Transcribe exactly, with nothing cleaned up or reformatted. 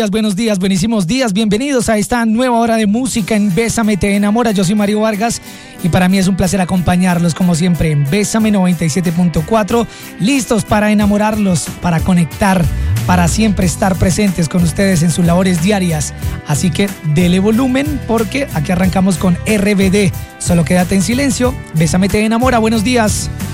Buenos días, buenísimos días, bienvenidos a esta nueva hora de música en Bésame Te Enamora. Yo soy Mario Vargas y para mí es un placer acompañarlos como siempre en Bésame noventa y siete punto cuatro, listos para enamorarlos, para conectar, para siempre estar presentes con ustedes en sus labores diarias. Así que dele volumen porque aquí arrancamos con R B D. Solo quédate en silencio. Bésame Te Enamora, buenos días.